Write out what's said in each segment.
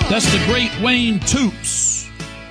That's the great Wayne Toops,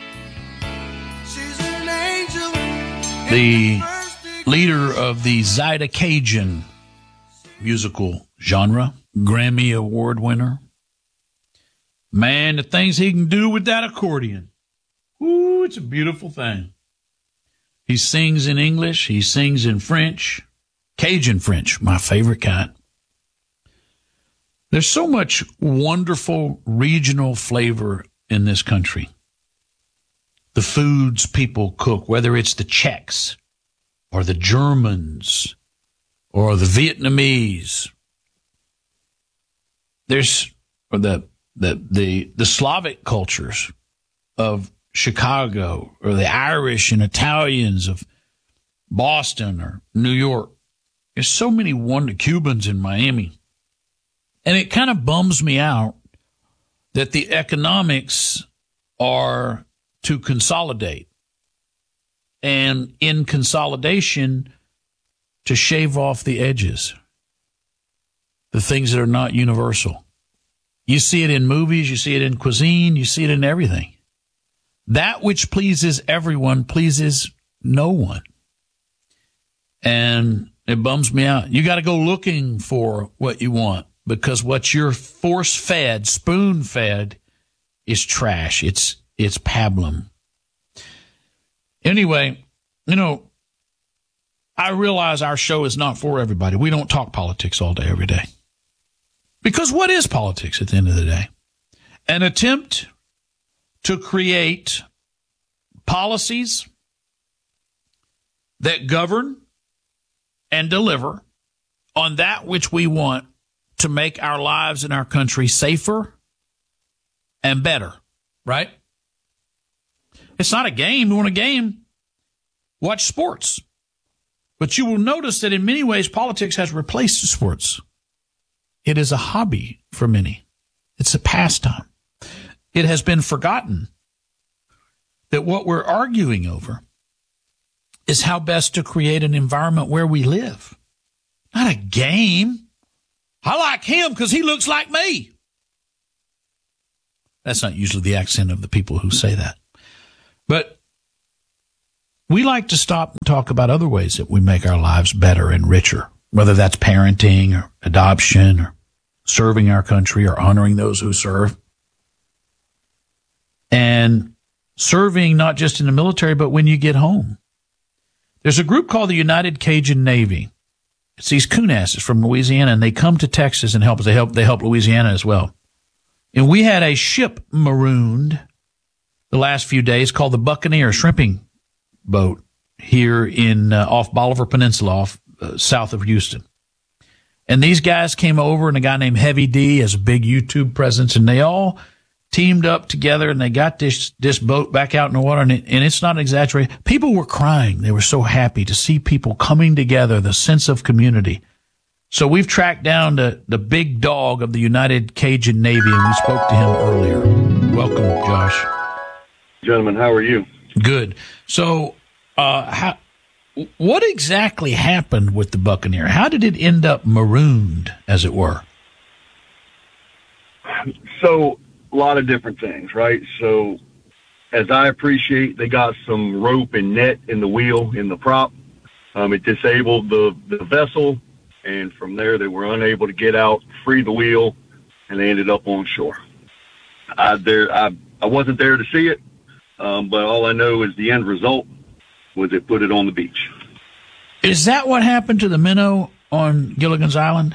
the leader of the Zydeco musical genre, Grammy Award winner. Man, the things he can do with that accordion. Ooh, it's a beautiful thing. He sings in English. He sings in French. Cajun French, my favorite kind. There's so much wonderful regional flavor in this country. The foods people cook, whether it's the Czechs or the Germans or the Vietnamese. There's the Slavic cultures of Chicago, or the Irish and Italians of Boston or New York. There's so many Cubans in Miami. And it kind of bums me out that the economics are to consolidate. And in consolidation, to shave off the edges, the things that are not universal. You see it in movies, you see it in cuisine, you see it in everything. That which pleases everyone pleases no one. And it bums me out. You got to go looking for what you want, because what you're force-fed, spoon-fed, is trash. It's pablum. Anyway, I realize our show is not for everybody. We don't talk politics all day, every day. Because what is politics at the end of the day? An attempt to create policies that govern and deliver on that which we want to make our lives in our country safer and better, right? It's not a game. You want a game? Watch sports. But you will notice that in many ways, politics has replaced sports. It is a hobby for many. It's a pastime. It has been forgotten that what we're arguing over is how best to create an environment where we live. Not a game. I like him because he looks like me. That's not usually the accent of the people who say that. But we like to stop and talk about other ways that we make our lives better and richer, whether that's parenting or adoption or serving our country or honoring those who serve. And serving not just in the military, but when you get home. There's a group called the United Cajun Navy. It's these coonasses from Louisiana, and they come to Texas and help us. They help Louisiana as well. And we had a ship marooned the last few days called the Buccaneer shrimping boat here in off Bolivar Peninsula, south of Houston. And these guys came over, and a guy named Heavy D has a big YouTube presence, and they all teamed up together, and they got this boat back out in the water, and it's not an exaggeration. People were crying. They were so happy to see people coming together, the sense of community. So we've tracked down the big dog of the United Cajun Navy, and we spoke to him earlier. Welcome, Josh. Gentlemen, how are you? Good. So what exactly happened with the Buccaneer? How did it end up marooned, as it were? So a lot of different things, right? So as I appreciate, they got some rope and net in the wheel, in the prop. It disabled the vessel, and from there they were unable to get out, free the wheel, and they ended up on shore. I wasn't there to see it, but all I know is the end result was it put it on the beach. Is that what happened to the minnow on Gilligan's Island?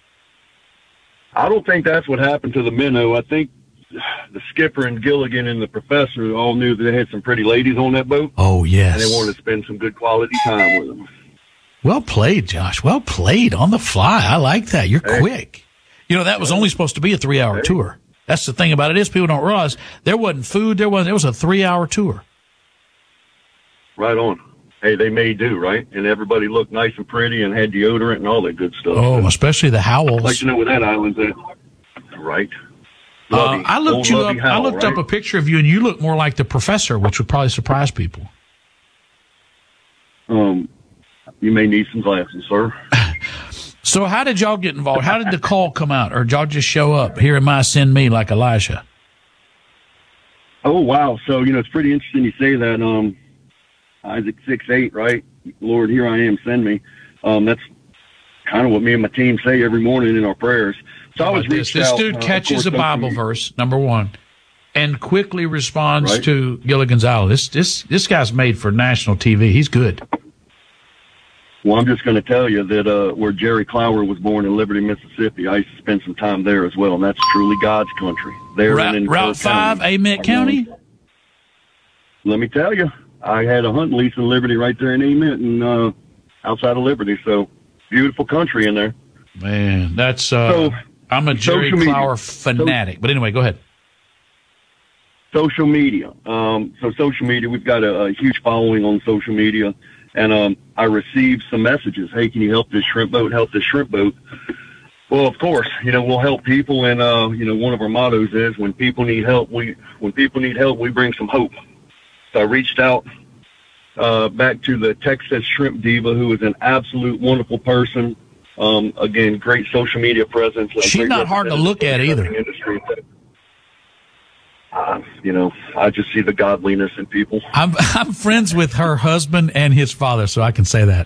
I don't think that's what happened to the minnow. I think the skipper and Gilligan and the professor all knew that they had some pretty ladies on that boat. Oh, yes. And they wanted to spend some good quality time with them. Well played, Josh. Well played on the fly. I like that. You're quick. That was only supposed to be a 3-hour tour. That's the thing about it is people don't realize there wasn't food. It was a 3-hour tour. Right on. Hey, they may do, right? And everybody looked nice and pretty and had deodorant and all that good stuff. Oh, especially the Howells. I'd like to know where that island's at. Right. I looked you up. I looked up a picture of you, and you look more like the professor, which would probably surprise people. You may need some glasses, sir. So how did y'all get involved? How did the call come out? Or did y'all just show up? Here am I, send me, like Elijah? Oh, wow. So, it's pretty interesting you say that. Isaac 6'8", right? Lord, here I am, send me. That's kind of what me and my team say every morning in our prayers. So I was reached this out. This dude catches a Bible verse, number one, and quickly responds Right. to Gilligan's Island. This guy's made for national TV. He's good. Well, I'm just going to tell you that where Jerry Clower was born in Liberty, Mississippi, I used to spend some time there as well, and that's truly God's country. There in Route 5, Amite County? Let me tell you, I had a hunting lease in Liberty right there in Amite and outside of Liberty, so beautiful country in there. Man, that's I'm a Jerry Clower fanatic. But anyway, go ahead. Social media. So social media, we've got a huge following on social media. And I received some messages. Hey, can you help this shrimp boat? Help this shrimp boat. Well, of course, we'll help people. And, one of our mottos is when people need help, we bring some hope. So I reached out back to the Texas Shrimp Diva, who is an absolute wonderful person. Again, great social media presence. She's not hard to look at either. Industry. I just see the godliness in people. I'm friends with her husband and his father, so I can say that.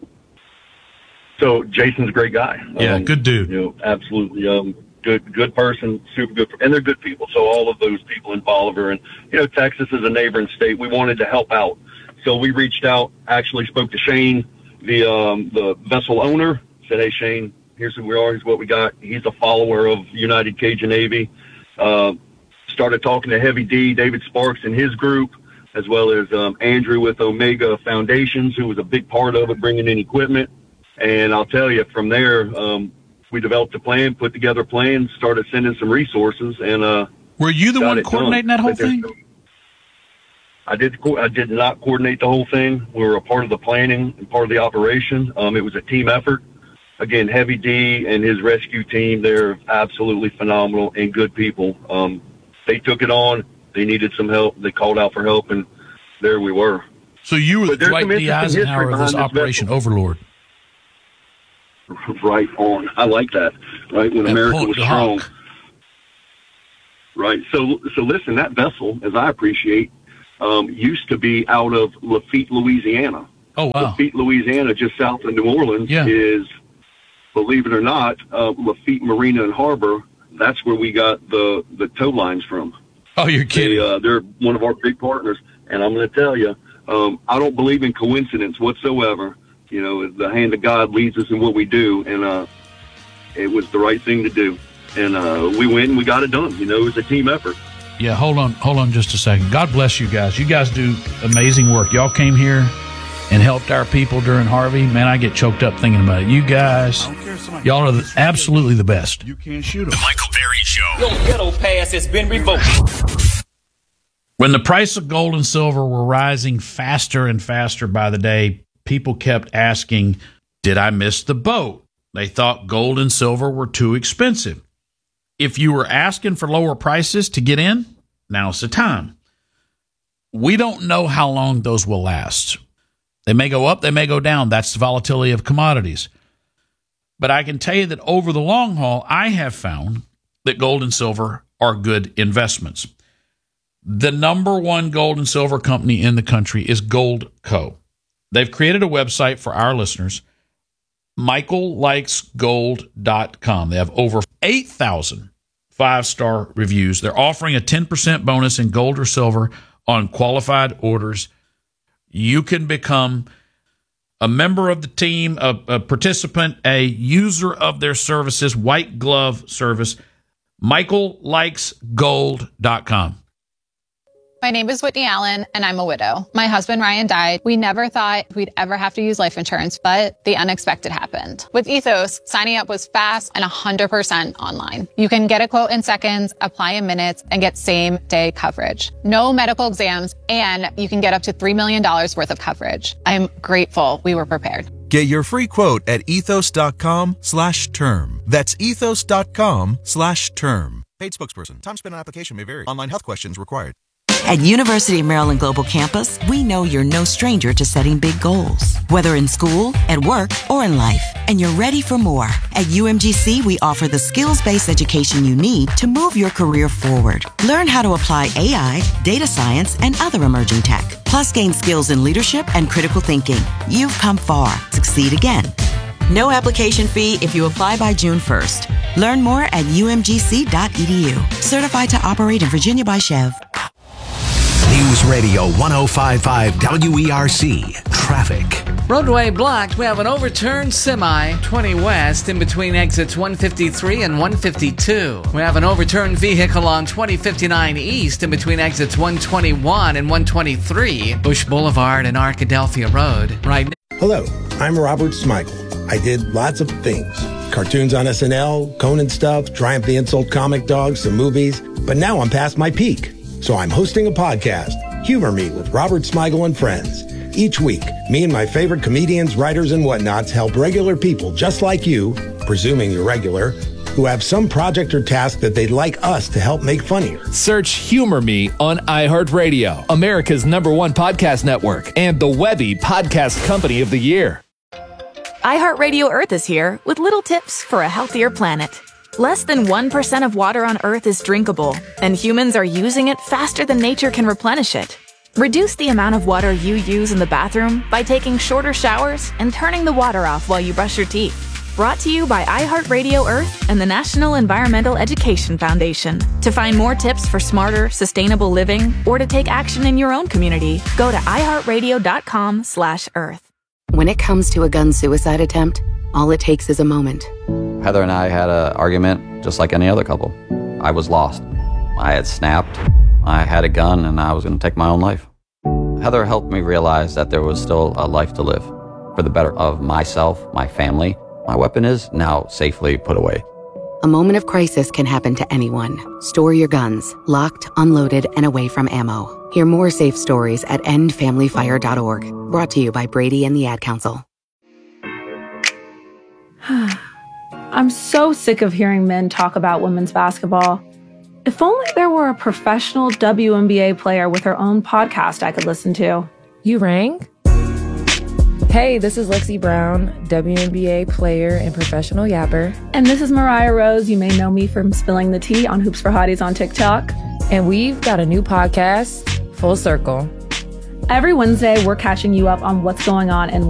So Jason's a great guy. Yeah, good dude. Absolutely. Good person, super good, and they're good people. So all of those people in Bolivar and, Texas is a neighboring state. We wanted to help out. So we reached out, actually spoke to Shane, the vessel owner, said, hey, Shane, here's who we are. Here's what we got. He's a follower of United Cajun Navy. Started talking to Heavy D, David Sparks and his group, as well as Andrew with Omega Foundations, who was a big part of it, bringing in equipment. And I'll tell you, from there, we developed a plan, put together a plan, started sending some resources. And were you the one coordinating that whole thing? I did not coordinate the whole thing. We were a part of the planning and part of the operation. It was a team effort. Again, Heavy D and his rescue team, they're absolutely phenomenal and good people. They took it on. They needed some help. They called out for help, and there we were. So you were Dwight D. Eisenhower of this Operation Overlord. Right on. I like that. Right when America was strong. Right. So listen, that vessel, as I appreciate, used to be out of Lafitte, Louisiana. Oh, wow. Lafitte, Louisiana, just south of New Orleans, is, believe it or not, Lafitte Marina and Harbor. That's where we got the tow lines from. Oh, you're kidding. They're one of our big partners. And I'm going to tell you, I don't believe in coincidence whatsoever. The hand of God leads us in what we do. And it was the right thing to do. And we went and we got it done. It was a team effort. Yeah, hold on just a second. God bless you guys. You guys do amazing work. Y'all came here and helped our people during Harvey. Man, I get choked up thinking about it. You guys, y'all are absolutely the best. You can't shoot them. The Michael Berry Show. Your ghetto pass has been revoked. When the price of gold and silver were rising faster and faster by the day, people kept asking, did I miss the boat? They thought gold and silver were too expensive. If you were asking for lower prices to get in, now's the time. We don't know how long those will last. They may go up, they may go down. That's the volatility of commodities. But I can tell you that over the long haul, I have found that gold and silver are good investments. The number one gold and silver company in the country is Goldco. They've created a website for our listeners, michaellikesgold.com. They have over 8,000 five-star reviews. They're offering a 10% bonus in gold or silver on qualified orders. You can become a member of the team, a participant, a user of their services, white glove service, michaellikesgold.com. My name is Whitney Allen, and I'm a widow. My husband, Ryan, died. We never thought we'd ever have to use life insurance, but the unexpected happened. With Ethos, signing up was fast and 100% online. You can get a quote in seconds, apply in minutes, and get same-day coverage. No medical exams, and you can get up to $3 million worth of coverage. I'm grateful we were prepared. Get your free quote at ethos.com/term. That's ethos.com/term. Paid spokesperson. Time spent on application may vary. Online health questions required. At University of Maryland Global Campus, we know you're no stranger to setting big goals, whether in school, at work, or in life, and you're ready for more. At UMGC, we offer the skills-based education you need to move your career forward. Learn how to apply AI, data science, and other emerging tech, plus gain skills in leadership and critical thinking. You've come far. Succeed again. No application fee if you apply by June 1st. Learn more at umgc.edu. Certified to operate in Virginia by Chev. News Radio 105.5 WERC. Traffic. Roadway blocked. We have an overturned semi 20 west in between exits 153 and 152. We have an overturned vehicle on 2059 east in between exits 121 and 123. Bush Boulevard and Arkadelphia Road. Right. Hello, I'm Robert Smigel. I did lots of things. Cartoons on SNL, Conan stuff, Triumph the Insult Comic Dog, some movies. But now I'm past my peak. So I'm hosting a podcast, Humor Me with Robert Smigel and Friends. Each week, me and my favorite comedians, writers, and whatnots help regular people just like you, presuming you're regular, who have some project or task that they'd like us to help make funnier. Search Humor Me on iHeartRadio, America's #1 podcast network, and the Webby Podcast Company of the Year. iHeartRadio Earth is here with little tips for a healthier planet. Less than 1% of water on Earth is drinkable, and humans are using it faster than nature can replenish it. Reduce the amount of water you use in the bathroom by taking shorter showers and turning the water off while you brush your teeth. Brought to you by iHeartRadio Earth and the National Environmental Education Foundation. To find more tips for smarter, sustainable living, or to take action in your own community, go to iHeartRadio.com/Earth. When it comes to a gun suicide attempt, all it takes is a moment. Heather and I had an argument just like any other couple. I was lost. I had snapped. I had a gun and I was going to take my own life. Heather helped me realize that there was still a life to live for the better of myself, my family. My weapon is now safely put away. A moment of crisis can happen to anyone. Store your guns, locked, unloaded, and away from ammo. Hear more safe stories at endfamilyfire.org. Brought to you by Brady and the Ad Council. I'm so sick of hearing men talk about women's basketball. If only there were a professional WNBA player with her own podcast I could listen to. You rang? Hey, this is Lexi Brown, WNBA player and professional yapper. And this is Mariah Rose. You may know me from spilling the tea on Hoops for Hotties on TikTok. And we've got a new podcast, Full Circle. Every Wednesday, we're catching you up on what's going on in